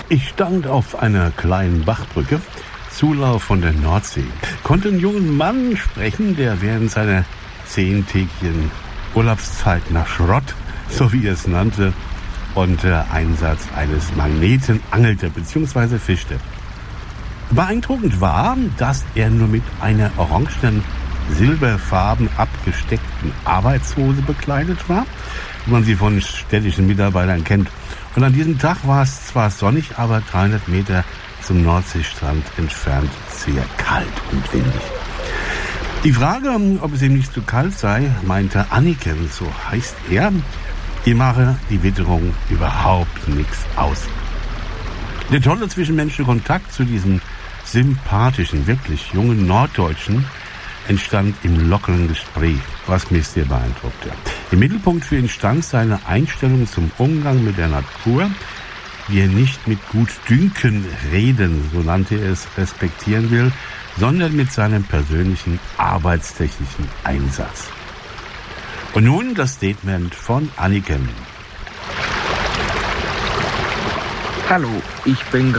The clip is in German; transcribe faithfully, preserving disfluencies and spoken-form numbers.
Ich stand auf einer kleinen Bachbrücke, Zulauf von der Nordsee, konnte einen jungen Mann sprechen, der während seiner zehntägigen Urlaubszeit nach Schrott, so wie er es nannte, unter Einsatz eines Magneten angelte bzw. fischte. Beeindruckend war, dass er nur mit einer orangenen, silberfarben abgesteckten Arbeitshose bekleidet war, wie man sie von städtischen Mitarbeitern kennt. Und an diesem Tag war es zwar sonnig, aber dreihundert Meter zum Nordseestrand entfernt sehr kalt und windig. Die Frage, ob es ihm nicht zu kalt sei, meinte Anniken, so heißt er, ihr mache die Witterung überhaupt nichts aus. Der tolle zwischenmenschliche Kontakt zu diesem sympathischen, wirklich jungen Norddeutschen entstand im lockeren Gespräch, was mich sehr beeindruckte. Im Mittelpunkt für ihn stand seine Einstellung zum Umgang mit der Natur, wie er nicht mit Gutdünken reden, so nannte er es, respektieren will, sondern mit seinem persönlichen arbeitstechnischen Einsatz. Und nun das Statement von Anniken. Hallo, ich bin